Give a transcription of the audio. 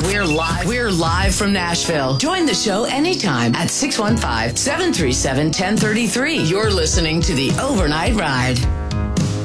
We're live from Nashville. Join the show anytime at 615-737-1033. You're listening to The Overnight Ride.